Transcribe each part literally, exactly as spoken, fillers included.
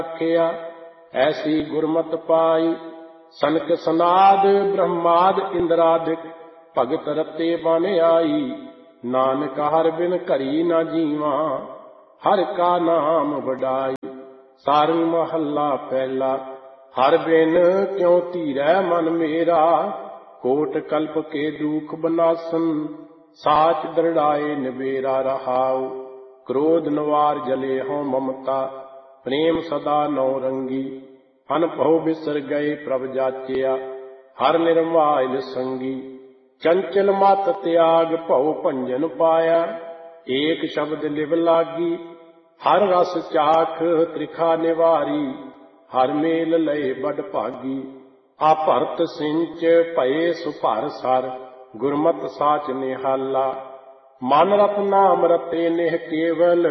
आखिया ऐसी गुरमत पाई। सनक सनाद ब्रह्माद इंद्रादिक भगत रते बन आई। नानक हर बिन घड़ी न जीवा हर का नाम वडाई। सारंग महला पहला। हर बिन क्यों धीरै मन मेरा कोट कल्प के दुख बनासन। साच दृढ़ाए निबेरा रहाऊ। क्रोध नवार जले हों ममता प्रेम सदा नौ रंगी। अनभव बिसर गए प्रभ जाचिया हर निर्माइल संगी। चंचल मत त्याग भव भंजन पाया एक शब्द लिव लागी। हर रस चाख त्रिखा निवारी हर मेल लय बड़ भागी। आ भरत सिंच भये सुभर सर गुरमत साच निहाला। मन रत नाम रते नेह केवल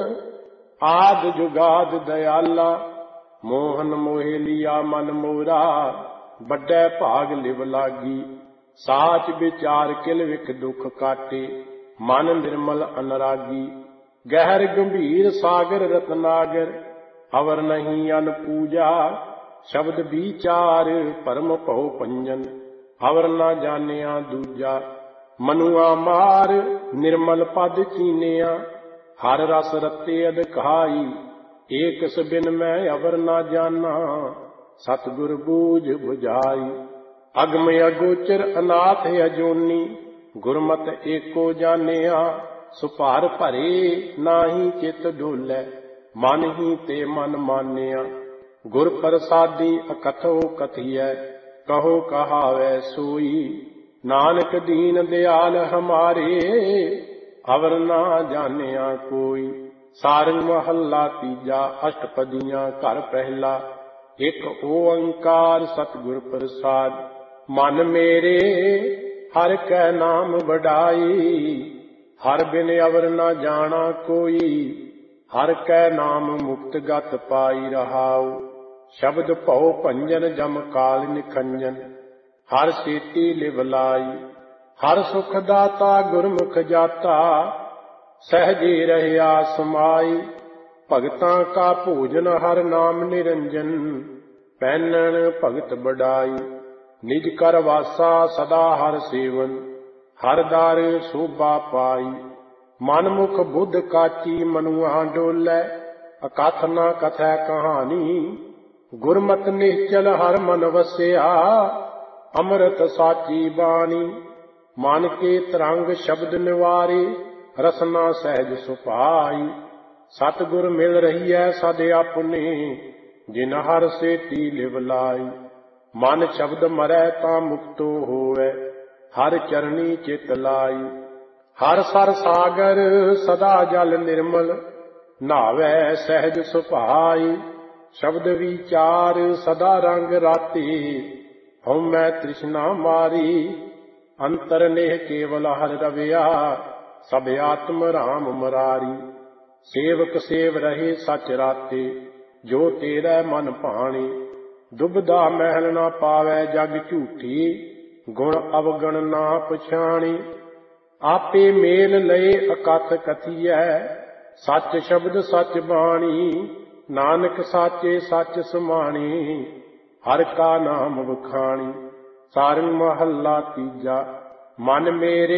आद जुगाद दयाला। मोहन मोहे लिया मन मोरा बड़े भाग लिव लागी। साच विचार किल विख दुख काटे मन निर्मल अनुरागी। गहर गंभीर सागर रतनागर अवर नहीं अन पूजा। शब्द विचार परम भव पंजन अवर न जानिया दूजा। मनुआ मार निर्मल पद चीनिया हर रस रते अदखाई। एक बिन मैं अवर न जाना सतगुर बूझ बुझाई। अगम अगोचर अनाथ अजोनी गुरमत एको जानिया। सुभार भरे नाही चित डोलै मन ही ते मन मानिया। गुर प्रसादी अकथो कथियै कहो कहावै सोई। नानक दीन दयाल हमारे अवर ना जानिया कोई। सारंग महला तीजा अष्टपदियां घर पहला। एक ओंकार सतगुर प्रसाद मन मेरे हर कै नाम वडाई। हर बिन अवर ना जाना कोई हर कै नाम मुक्त गत पाई रहाऊ। शब्द भव भंजन जम काल निखंजन हर सेती लिव लाई। हर सुख दाता गुरमुख जाता सहजे रहया समाई। भगतां का भोजन हर नाम निरंजन पैनन भगत बड़ाई। निज कर वासा सदा हर सेवन हर दार शोभा पाई। मन मुख बुद्ध काची मनुआ डोलै अकथ न कथै कहानी। गुरमत निश्चल हर मन वसिया अमृत साची बाणी। मन के तरंग शब्द निवारे रसना सहज सुपाई। सतगुर मिल रही है सद अपने जिन हर सेती लिव लाई। मन शब्द मरै ता मुक्तो होवे हर चरनी चित लाई। हर सर सागर सदा जल निर्मल नावै सहज सुभाई। शब्द विचार सदा रंग राते हਉਮੈ तृष्णा मारी। अंतर नेह केवल हर रविया सब आत्म राम मरारी। सेवक सेव रहे सच राते जो तेरा मन भाणे। दुबदा महल ना पावै जग झूठी गुण अवगण ना पछाणी। आपे मेल लए अकथ कथियै सच शब्द सच बाणी। नानक साचे सच समाणी हर का नाम बखाणी। सारंग महला तीजा मन मेरे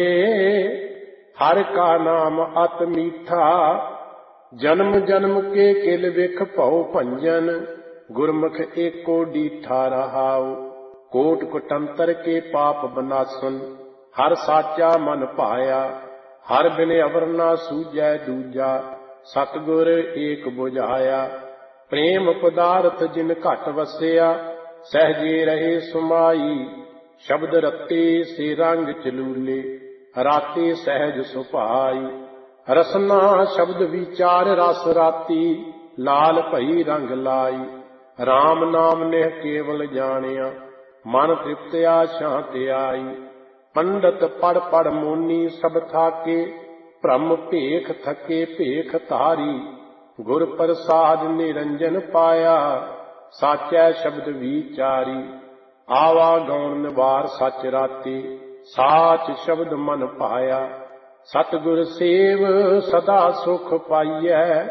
हर का नाम अत मीठा। जन्म जन्म के किल विख भव भंजन गुरमुख एको डीठा रहाऊ। कोट कुटंतर के पाप बनासन हर साचा मन पाया। हर बिन अवर ना सूझै दूजा सतगुर एक बुझाया। प्रेम पदार्थ जिन घट वसिया सहजे रहे सुमाई। शब्द रत्ते से रंग चलूले राते सहज सुभाई। रसना शब्द विचार रस राती लाल भई रंग लाई। राम नाम नेह केवल जानिया मन तृप्त्या शांति आई। पंडित पढ़ पढ़ मोनी सब थाके भ्रम भेख थके भेख तारी। गुर प्रसाद निरंजन पाया साचै शब्द विचारी। आवा गौण निवार सच राते साच शब्द मन पाया। सतगुर सेव सदा सुख पाइयै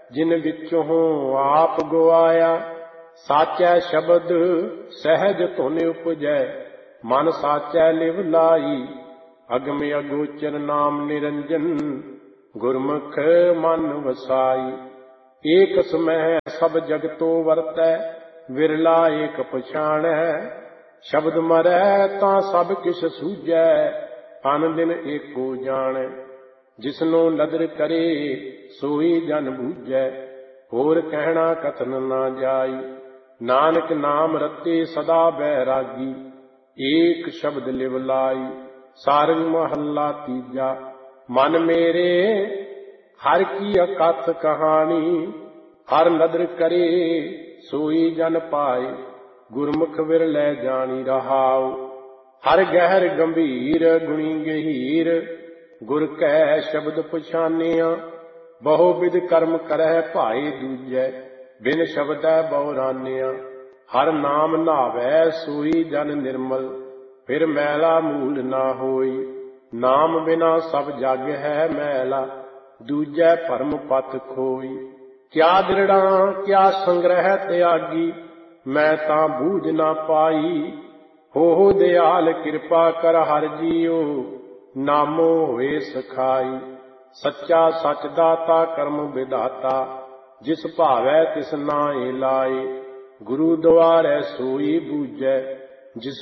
ਜਿਨ ਵਿੱਚੋਂ ਆਪ ਗਵਾਇਆ। ਸਾਚੈ ਸ਼ਬਦ ਸਹਿਜ ਧੁਨ ਉਪਜੈ, ਮਨ ਸਾਚੈ ਲਿਵ ਲਾਈ। ਅਗਮ ਅਗੋਚਰ ਨਾਮ ਨਿਰੰਜਨ, ਗੁਰਮੁਖ ਮਨ ਵਸਾਈ। ਏਕ ਸਮਹਿ ਸਭ ਜਗਤੋ ਵਰਤੈ, ਵਿਰਲਾ ਏਕ ਪਛਾਣੈ। ਸ਼ਬਦ ਮਰੈ ਤਾਂ ਸਭ ਕਿਛ ਸੂਝੈ, ਅਨ ਦਿਨ ਏਕੋ ਜਾਣੈ। ਜਿਸਨੂੰ ਨਦਰ ਕਰੇ ਸੋਈ ਜਨ ਬੂਝੈ, ਹੋਰ ਕਹਿਣਾ ਕਥਨ ਨਾ ਜਾਈ। ਨਾਨਕ ਨਾਮ ਰਤੇ ਸਦਾ ਬੈਰਾਗੀ, ਏਕ ਸ਼ਬਦ ਲਿਵ ਲਾਈ। ਸਾਰੰਗ ਮਹੱਲਾ ਤੀਜਾ। ਮਨ ਮੇਰੇ ਹਰ ਕੀ ਅਕਥ ਕਹਾਣੀ, ਹਰ ਨਦਰ ਕਰੇ ਸੋਈ ਜਨ ਪਾਏ। ਗੁਰਮੁਖ ਵਿਰਲੇ ਜਾਣੀ ਰਹਾਉ, ਹਰ ਗਹਿਰ ਗੰਭੀਰ ਗੁਣੀ ਗਹੀਰ। ਗੁਰ ਕੈ ਸ਼ਬਦ ਪਛਾਨਿਆ, ਬਹੁ ਵਿਧ ਕਰਮ ਕਰੈ ਭਾਏ ਦੂਜੈ। ਬਿਨ ਸ਼ਬਦੈ ਬਹੁਰਾਨਿਆ, ਹਰ ਨਾਮ ਨਾਵੈ ਸੋਈ ਜਨ ਨਿਰਮਲ। ਫਿਰ ਮੈਲਾ ਮੂਲ ਨਾ ਹੋਈ, ਨਾਮ ਬਿਨਾ ਸਭ ਜਗ ਹੈ ਮੈਲਾ। ਦੂਜੈ ਭਰਮ ਪਤ ਖੋਈ, ਕਿਆ ਦ੍ਰਿੜਾਂ ਕਿਆ ਸੰਗ੍ਰਹਿ ਤਿਆਗੀ। ਮੈਂ ਤਾਂ ਬੂਝ ਨਾ ਪਾਈ, ਹੋ ਦਿਆਲ ਕਿਰਪਾ ਕਰ ਹਰਿ ਜੀਉ। ਨਾਮੋ ਹੋਏ ਸਖਾਈ, ਸੱਚਾ ਸੱਚ ਦਾਤਾ ਕਰਮ ਵਿਦਾਤਾ। ਜਿਸ ਭਾਵੈ ਤਿਸ ਨਾਏ ਲਾਏ, ਗੁਰੂ ਦੁਆਰੈ ਸੋਈ ਬੂਝੈ। ਜਿਸ